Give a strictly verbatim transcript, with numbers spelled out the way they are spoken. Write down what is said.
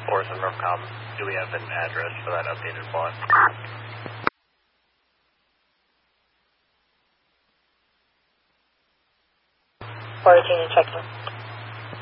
Fourth and Northcom, do we have an address for that updated plot? Forward unit checking.